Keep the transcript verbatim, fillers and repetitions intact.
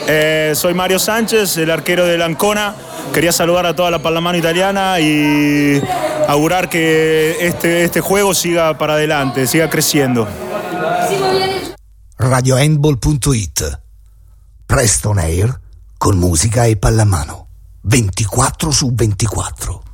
Eh, soy Mario Sánchez, el arquero del Ancona. Quería saludar a toda la pallamano italiana y augurar que este, este juego siga para adelante, siga creciendo. radio handball punto it. Presto on air con musica e pallamano. ventiquattro su ventiquattro.